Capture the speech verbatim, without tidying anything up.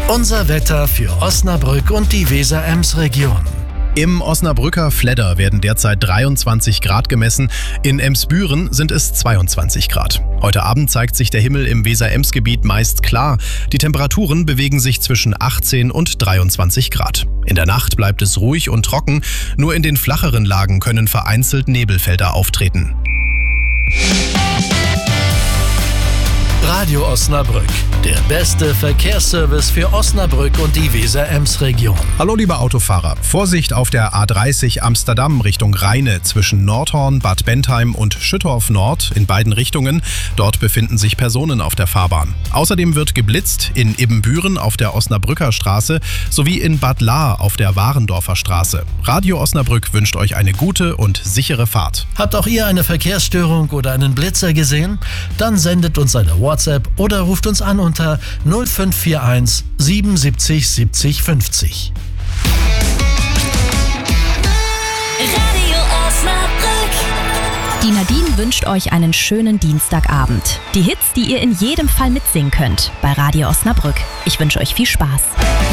Unser Wetter für Osnabrück und die Weser-Ems-Region. Im Osnabrücker Fledder werden derzeit dreiundzwanzig Grad gemessen, in Emsbüren sind es zweiundzwanzig Grad. Heute Abend zeigt sich der Himmel im Weser-Ems-Gebiet meist klar. Die Temperaturen bewegen sich zwischen achtzehn und dreiundzwanzig Grad. In der Nacht bleibt es ruhig und trocken, nur in den flacheren Lagen können vereinzelt Nebelfelder auftreten. Radio Osnabrück, der beste Verkehrsservice für Osnabrück und die Weser-Ems-Region. Hallo liebe Autofahrer, Vorsicht auf der A dreißig Amsterdam Richtung Rheine zwischen Nordhorn, Bad Bentheim und Schüttorf Nord in beiden Richtungen. Dort befinden sich Personen auf der Fahrbahn. Außerdem wird geblitzt in Ibbenbüren auf der Osnabrücker Straße sowie in Bad Lahr auf der Warendorfer Straße. Radio Osnabrück wünscht euch eine gute und sichere Fahrt. Habt auch ihr eine Verkehrsstörung oder einen Blitzer gesehen? Dann sendet uns eine WhatsApp oder ruft uns an unter null fünf vier eins siebenundsiebzig siebzig fünfzig. Radio Osnabrück. Die Nadine wünscht euch einen schönen Dienstagabend. Die Hits, die ihr in jedem Fall mitsingen könnt bei Radio Osnabrück. Ich wünsche euch viel Spaß.